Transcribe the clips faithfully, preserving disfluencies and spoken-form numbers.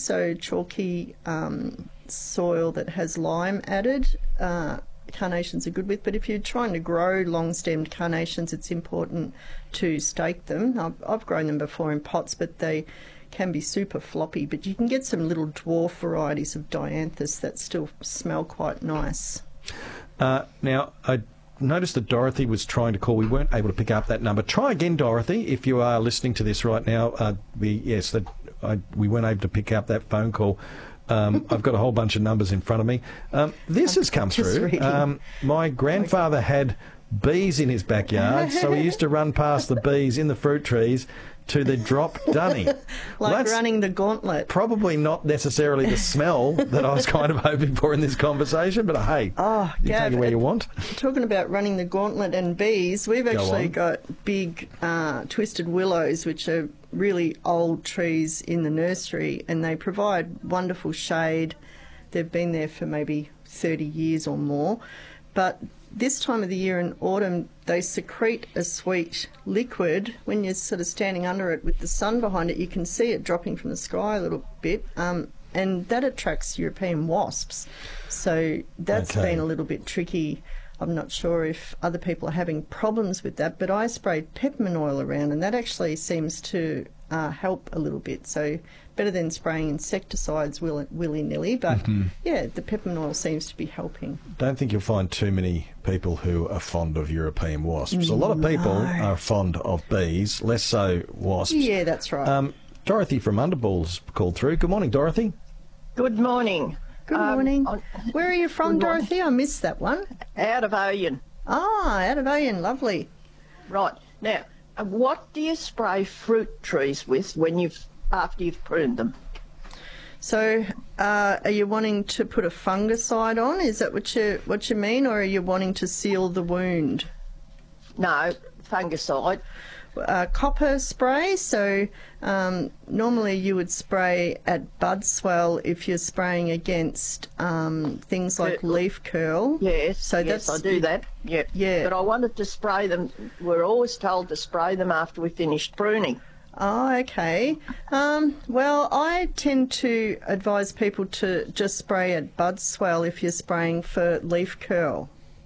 so chalky um, soil that has lime added, uh, carnations are good with. But if you're trying to grow long-stemmed carnations, it's important to stake them. I've, I've grown them before in pots, but they can be super floppy. But you can get some little dwarf varieties of dianthus that still smell quite nice. Uh, now, I noticed that Dorothy was trying to call. We weren't able to pick up that number. Try again, Dorothy, if you are listening to this right now. Uh, we, yes, that I, we weren't able to pick up that phone call. Um, I've got a whole bunch of numbers in front of me. Um, this has come through. Um, my grandfather had bees in his backyard, so he used to run past the bees in the fruit trees to the drop dunny. Like well, running the gauntlet. Probably not necessarily the smell that I was kind of hoping for in this conversation, but hey, oh, you Gav, take it where you want. Talking about running the gauntlet and bees, we've actually Go got big uh, twisted willows, which are really old trees in the nursery, and they provide wonderful shade. They've been there for maybe thirty years or more, but this time of the year in autumn, they secrete a sweet liquid. When you're sort of standing under it with the sun behind it, you can see it dropping from the sky a little bit, um, and that attracts European wasps. So that's okay. been a little bit tricky. I'm not sure if other people are having problems with that, but I sprayed peppermint oil around, and that actually seems to uh, help a little bit. So better than spraying insecticides will, willy-nilly, but mm-hmm. yeah, the peppermint oil seems to be helping. Don't think you'll find too many people who are fond of European wasps. A lot of people no. are fond of bees, less so wasps. Yeah, that's right. Um, Dorothy from Underballs called through. Good morning, Dorothy. Good morning. Good um, morning. I, Where are you from, Dorothy? I missed that one. Out of Oyen. Ah, out of Oyen. Lovely. Right. Now, what do you spray fruit trees with when you've after you've pruned them? So, uh, are you wanting to put a fungicide on? Is that what you what you mean, or are you wanting to seal the wound? No, fungicide. Uh, copper spray. So um, normally you would spray at bud swell if you're spraying against um, things like leaf curl. Yes, so yes, that's, I do that. Yeah, yeah. But I wanted to spray them. We're always told to spray them after we finished pruning. Oh, okay. Um, well, I tend to advise people to just spray at bud swell if you're spraying for leaf curl.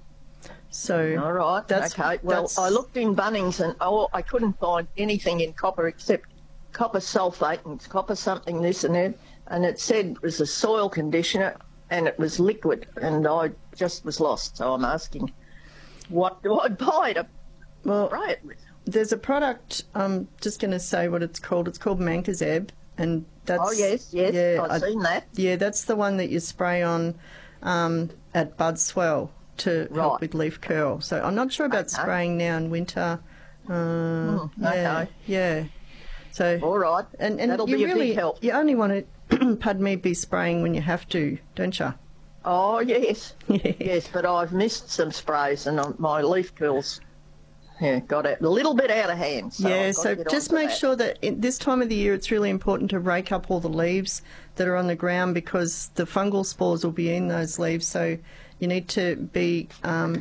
So all right, that's, okay. Well, that's... I looked in Bunnings and oh, I couldn't find anything in copper except copper sulphate and copper something this and that, and it said it was a soil conditioner and it was liquid, and I just was lost. So I'm asking, what do I buy to well, spray it with? There's a product, I'm just going to say what it's called. It's called Mancozeb, and that's... Oh, yes, yes, yeah, I've I, seen that. Yeah, that's the one that you spray on um, at bud swell to right. help with leaf curl. So I'm not sure about okay. spraying now in winter. Uh, mm, yeah, okay. yeah. So all right, and, and that'll you be a really, big help. You only want to, pardon me, be spraying when you have to, don't you? Oh, yes. Yeah. Yes, but I've missed some sprays and um, my leaf curls yeah, got a little bit out of hand. So yeah, so just make that. sure that in this time of the year it's really important to rake up all the leaves that are on the ground, because the fungal spores will be in those leaves. So you need to be um,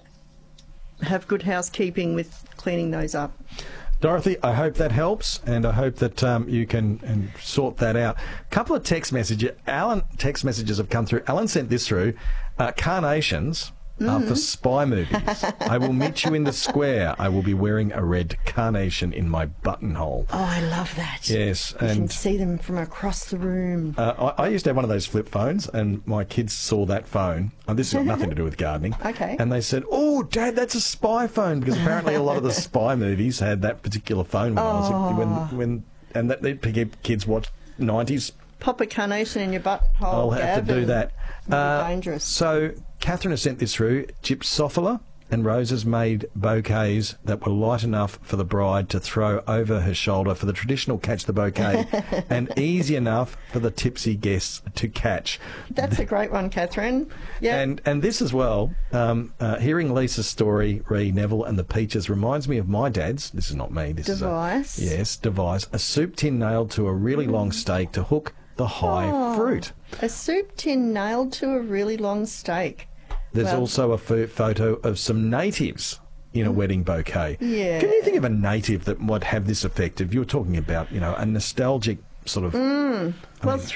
have good housekeeping with cleaning those up. Dorothy, I hope that helps, and I hope that um, you can and sort that out. A couple of text messages. Alan, text messages have come through. Alan sent this through. Uh, carnations Mm-hmm. are for spy movies. I will meet you in the square. I will be wearing a red carnation in my buttonhole. Oh, I love that. Yes. You and can see them from across the room. Uh, I, I used to have one of those flip phones, and my kids saw that phone. And this has got nothing to do with gardening. Okay. And they said, "Oh, Dad, that's a spy phone," because apparently a lot of the spy movies had that particular phone when oh. I was a, when when and that the kids watched nineties. Pop a carnation in your buttonhole. I'll have to do that. Uh, dangerous. So Catherine has sent this through. Gypsophila and roses made bouquets that were light enough for the bride to throw over her shoulder for the traditional catch the bouquet and easy enough for the tipsy guests to catch. That's a great one, Catherine. Yeah. And and this as well, um, uh, hearing Lisa's story, re Neville and the peaches, reminds me of my dad's. This is not me. This device. is a, yes, device. A soup tin nailed to a really mm. long stake to hook the high oh, fruit. A soup tin nailed to a really long stake. There's well, also a pho- photo of some natives in a wedding bouquet. Yeah. Can you think of a native that might have this effect? If you were talking about, you know, a nostalgic sort of... Mm. Well, mean,